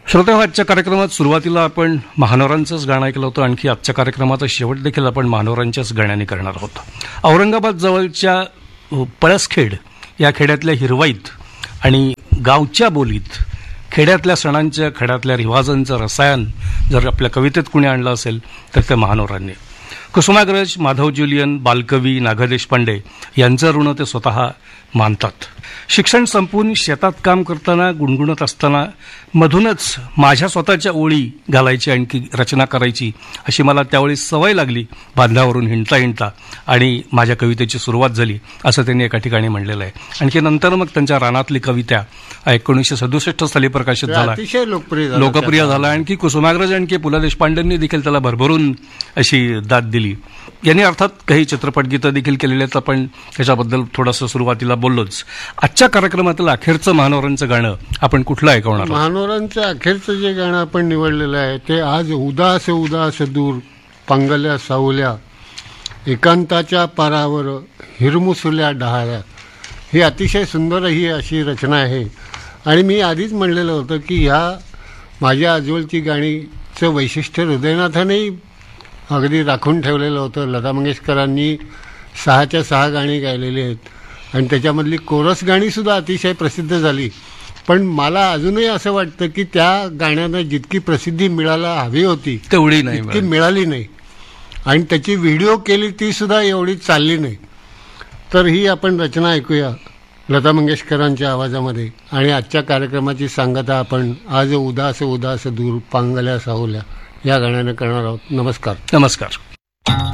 श्रोते, आजच्या कार्यक्रमात सुरुवातीला आपण महानोरांचंच गाणं ऐकलं होतं. आणखी आजच्या कार्यक्रमाचा शेवट देखील आपण महानोरांच्याच गाण्याने करणार आहोत. औरंगाबाद जवळच्या पळसखेड या खेड्यातल्या हिरवाईत आणि गावच्या बोलीत खेड्यातल्या सणांच्या, खेड्यातल्या रिवाजांचं रसायन जर आपल्या कवितेत कुणी आणलं असेल तर ते महानोरांनी. कुसुमाग्रज, माधव ज्युलियन, बालकवी नागा देशपांडे यांचं ऋण ते स्वतः मानतात. शिक्षण संपवून शेतात काम करताना, गुणगुणत असताना मधूनच माझ्या स्वतःच्या ओळी घालायची, आणखी रचना करायची अशी मला त्यावेळी सवय लागली. बांधावरून हिंडता हिंडता आणि माझ्या कवितेची सुरुवात झाली असं त्यांनी एका ठिकाणी म्हणलेलं आहे. आणखी नंतर मग त्यांच्या रानातली कविता 1967 साली प्रकाशित झाला, अतिशय लोकप्रिय झाला. आणखी कुसुमाग्रज आणखी पु ल देशपांडेंनी देखील त्याला भरभरून अशी दाद दिली. यांनी अर्थात काही चित्रपट गीतं देखील केलेले आहेत. आपण त्याच्याबद्दल थोडंसं सुरुवातीला बोललोच. आजच्या कार्यक्रमातील अखेरचं महानोरांचं गाणं आपण कुठलं ऐकवणार? महानोरांचं अखेरचं जे गाणं आपण निवडलेलं आहे ते आज उदास उदास दूर पांगल्या सावल्या एकांताच्या पारावर हिरमुसल्या डहाळ्या. ही अतिशय सुंदर ही अशी रचना आहे. आणि मी आधीच म्हणलेलं होतं की ह्या माझ्या आजवलची गाणीचं वैशिष्ट्य हृदयनाथानेही अगदी राखून ठेवलेलं होतं. लता मंगेशकरांनी 6च्या 6 गाणी गायलेली आहेत आणि त्याच्यामधली कोरस गाणीसुद्धा अतिशय प्रसिद्ध झाली. पण मला अजूनही असं वाटतं की त्या गाण्यानं जितकी प्रसिद्धी मिळायला हवी होती तेवढी नाही, ती मिळाली नाही. आणि त्याची व्हिडिओ केली ती सुद्धा एवढी चालली नाही. तर ही आपण रचना ऐकूया लता मंगेशकरांच्या आवाजामध्ये. आणि आजच्या कार्यक्रमाची सांगता आपण आज उदास उदास दूर पांगल्या सावल्या या गाण्यानं करणार आहोत. नमस्कार. नमस्कार.